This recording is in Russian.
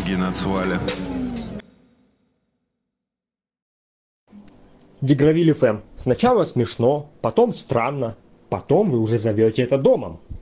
деньги нацвали. Дегравили ФМ. Сначала смешно, потом странно, потом вы уже зовете это домом.